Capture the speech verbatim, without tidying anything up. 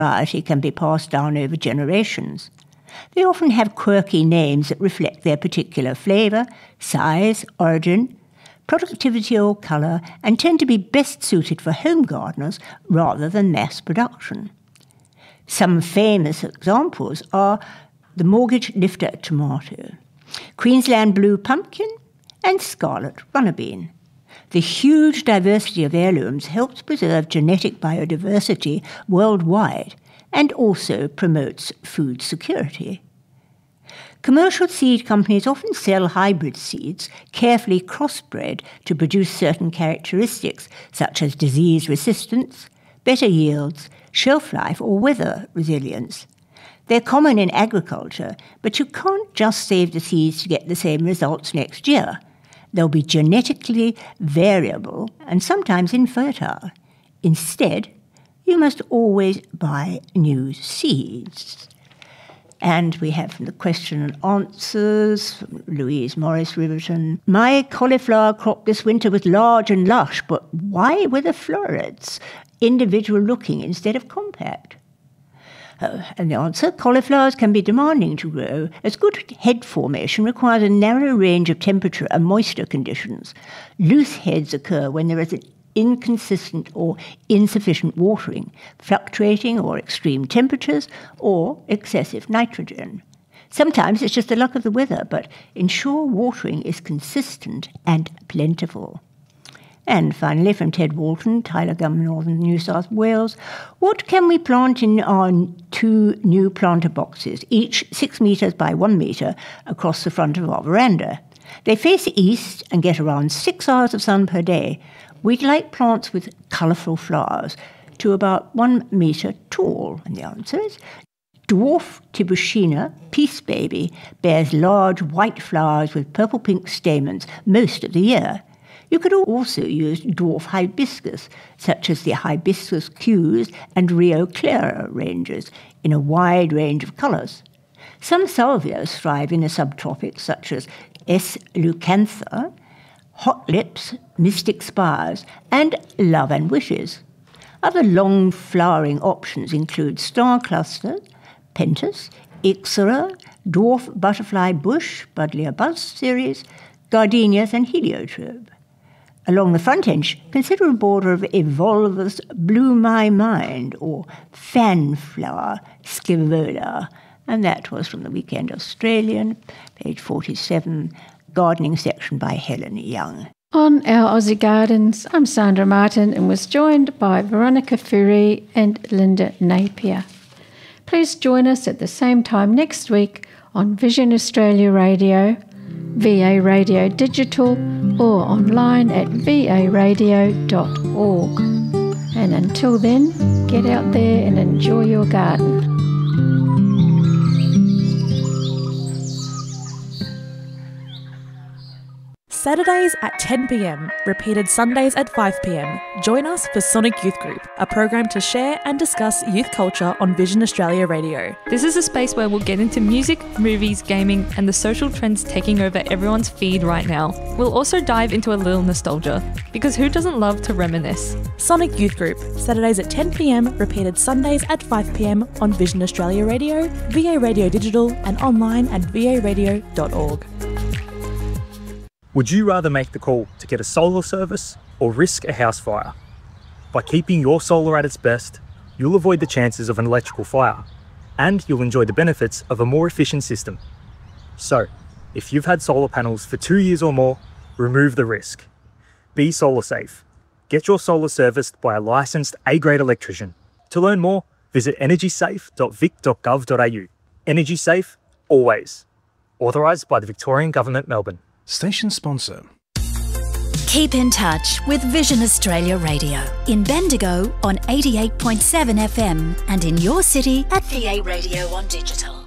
variety can be passed down over generations. They often have quirky names that reflect their particular flavour, size, origin, productivity or colour, and tend to be best suited for home gardeners rather than mass production. Some famous examples are the Mortgage Lifter tomato, Queensland Blue Pumpkin, and Scarlet Runner Bean. The huge diversity of heirlooms helps preserve genetic biodiversity worldwide and also promotes food security. Commercial seed companies often sell hybrid seeds carefully crossbred to produce certain characteristics such as disease resistance, better yields, shelf life or weather resilience. They're common in agriculture, but you can't just save the seeds to get the same results next year. They'll be genetically variable and sometimes infertile. Instead, you must always buy new seeds. And we have from the question and answers from Louise Morris Riverton. My cauliflower crop this winter was large and lush, but why were the florets individual looking instead of compact? Uh, and the answer, cauliflowers can be demanding to grow, as good head formation requires a narrow range of temperature and moisture conditions. Loose heads occur when there is an inconsistent or insufficient watering, fluctuating or extreme temperatures, or excessive nitrogen. Sometimes it's just the luck of the weather, but ensure watering is consistent and plentiful. And finally, from Ted Walton, Tyler Gum, Northern New South Wales, what can we plant in our two new planter boxes, each six metres by one metre, across the front of our veranda? They face east and get around six hours of sun per day. We'd like plants with colourful flowers to about one metre tall. And the answer is dwarf Tibushina Peace Baby bears large white flowers with purple-pink stamens most of the year. You could also use dwarf hibiscus, such as the Hibiscus cues and Rio Clara ranges, in a wide range of colours. Some salvias thrive in the subtropics, such as S. leucantha, Hot Lips, Mystic Spires, and Love and Wishes. Other long-flowering options include star clusters, pentas, ixora, dwarf butterfly bush, Buddleia buzz series, gardenias, and heliotrope. Along the front edge, consider a border of Evolvus Blew My Mind, or Fanflower Scaevola, and that was from the Weekend Australian, page forty-seven, gardening section by Helen Young. On Our Aussie Gardens, I'm Sandra Martin and was joined by Veronica Fury and Linda Napier. Please join us at the same time next week on Vision Australia Radio, V A Radio Digital, or online at v a radio dot org. And until then, get out there and enjoy your garden. Saturdays at ten p m, repeated Sundays at five p m. Join us for Sonic Youth Group, a program to share and discuss youth culture on Vision Australia Radio. This is a space where we'll get into music, movies, gaming, and the social trends taking over everyone's feed right now. We'll also dive into a little nostalgia, because who doesn't love to reminisce? Sonic Youth Group, Saturdays at ten p m, repeated Sundays at five p m on Vision Australia Radio, V A Radio Digital, and online at v a radio dot org. Would you rather make the call to get a solar service or risk a house fire? By keeping your solar at its best, you'll avoid the chances of an electrical fire, and you'll enjoy the benefits of a more efficient system. So, if you've had solar panels for two years or more, remove the risk. Be solar safe. Get your solar serviced by a licensed A-grade electrician. To learn more, visit energy safe dot vic dot gov dot a u. Energy safe, always. Authorised by the Victorian Government, Melbourne. Station sponsor. Keep in touch with Vision Australia Radio in Bendigo on eighty-eight point seven F M and in your city at V A Radio on Digital.